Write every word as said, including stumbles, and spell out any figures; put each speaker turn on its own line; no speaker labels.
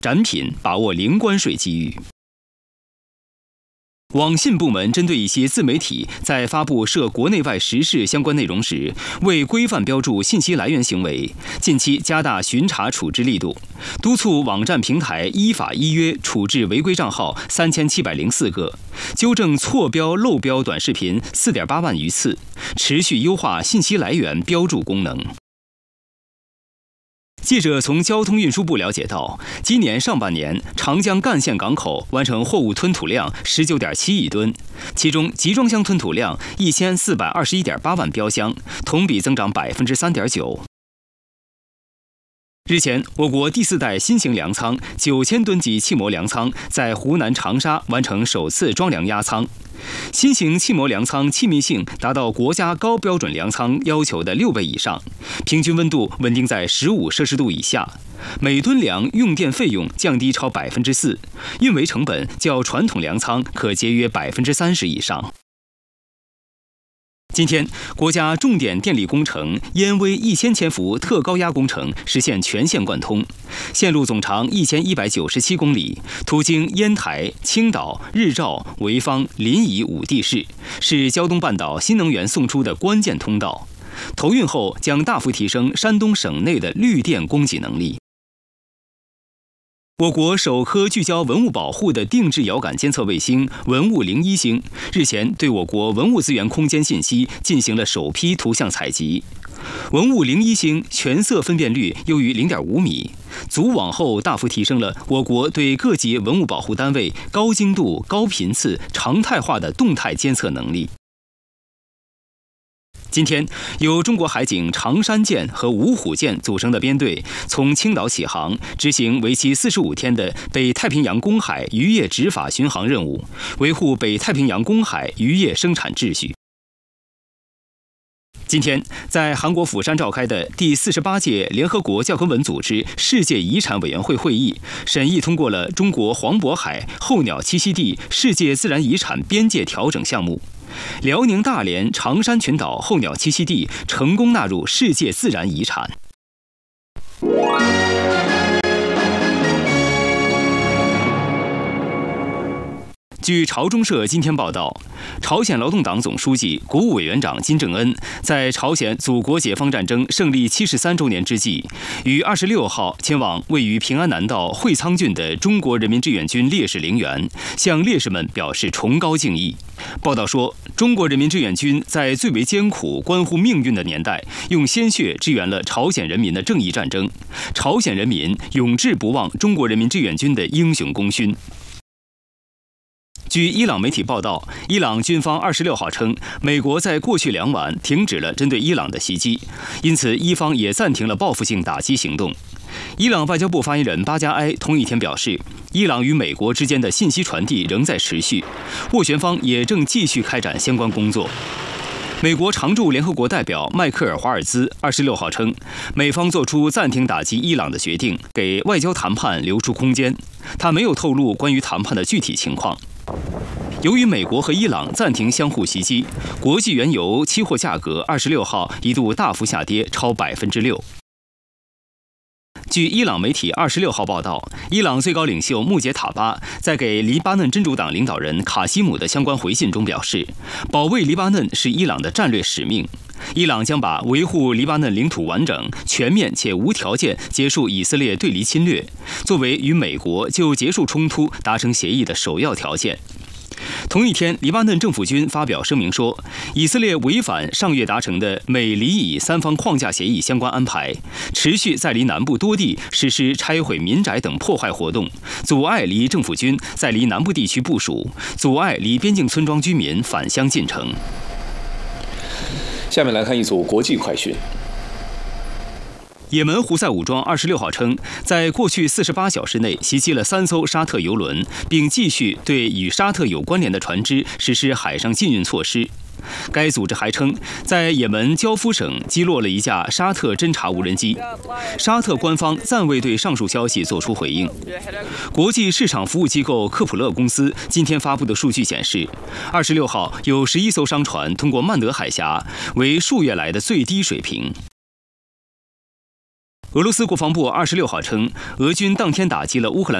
展品，把握零关税机遇。网信部门针对一些自媒体在发布涉国内外时事相关内容时，未规范标注信息来源行为，近期加大巡查处置力度，督促网站平台依法依约处置违规账号三千七百零四个，纠正错标漏标短视频四点八万余次，持续优化信息来源标注功能。记者从交通运输部了解到，今年上半年长江干线港口完成货物吞吐量十九点七亿吨，其中集装箱吞吐量一千四百二十一点八万标箱，同比增长百分之三点九。日前，我国第四代新型粮仓九千吨级气模粮仓在湖南长沙完成首次装粮压舱。新型气模粮仓气密性达到国家高标准粮仓要求的六倍以上，平均温度稳定在十五摄氏度以下，每吨粮用电费用降低超百分之四，运维成本较传统粮仓可节约百分之三十以上。今天，国家重点电力工程燕威一千千伏特高压工程实现全线贯通，线路总长一千一百九十七公里，途经烟台、青岛、日照、潍坊、临沂五地市，是胶东半岛新能源送出的关键通道。投运后将大幅提升山东省内的绿电供给能力。我国首颗聚焦文物保护的定制遥感监测卫星“文物零一星”日前对我国文物资源空间信息进行了首批图像采集。文物零一星全色分辨率优于零点五米，组网后大幅提升了我国对各级文物保护单位高精度、高频次、常态化的动态监测能力。今天，由中国海警长山舰和五虎舰组成的编队从青岛起航，执行为期四十五天的北太平洋公海渔业执法巡航任务，维护北太平洋公海渔业生产秩序。今天，在韩国釜山召开的第四十八届联合国教科文组织世界遗产委员会会议，审议通过了中国黄渤海候鸟栖息地世界自然遗产边界调整项目。辽宁大连长山群岛候鸟栖息地成功纳入世界自然遗产。据朝中社今天报道，朝鲜劳动党总书记、国务委员长金正恩在朝鲜祖国解放战争胜利七十三周年之际，于二十六号前往位于平安南道会仓郡的中国人民志愿军烈士陵园，向烈士们表示崇高敬意。报道说，中国人民志愿军在最为艰苦、关乎命运的年代，用鲜血支援了朝鲜人民的正义战争，朝鲜人民永志不忘中国人民志愿军的英雄功勋。据伊朗媒体报道，伊朗军方二十六号称，美国在过去两晚停止了针对伊朗的袭击，因此伊方也暂停了报复性打击行动。伊朗外交部发言人巴加埃同一天表示，伊朗与美国之间的信息传递仍在持续，斡旋方也正继续开展相关工作。美国常驻联合国代表迈克尔·华尔兹二十六号称，美方做出暂停打击伊朗的决定，给外交谈判留出空间。他没有透露关于谈判的具体情况。由于美国和伊朗暂停相互袭击，国际原油期货价格二十六号一度大幅下跌超百分之六。据伊朗媒体二十六号报道，伊朗最高领袖穆杰塔巴在给黎巴嫩真主党领导人卡西姆的相关回信中表示，保卫黎巴嫩是伊朗的战略使命。伊朗将把维护黎巴嫩领土完整、全面且无条件结束以色列对黎侵略，作为与美国就结束冲突达成协议的首要条件。同一天，黎巴嫩政府军发表声明说，以色列违反上月达成的美黎以三方框架协议相关安排，持续在黎南部多地实施拆毁民宅等破坏活动，阻碍黎政府军在黎南部地区部署，阻碍黎边境村庄居民返乡进城。
下面来看一组国际快讯。
也门胡塞武装二十六号称，在过去四十八小时内袭击了三艘沙特油轮，并继续对与沙特有关联的船只实施海上禁运措施。该组织还称，在也门焦夫省击落了一架沙特侦察无人机。沙特官方暂未对上述消息作出回应。国际市场服务机构科普勒公司今天发布的数据显示，二十六号有十一艘商船通过曼德海峡，为数月来的最低水平。 俄罗斯国防部二十六号称，俄军当天打击了乌克兰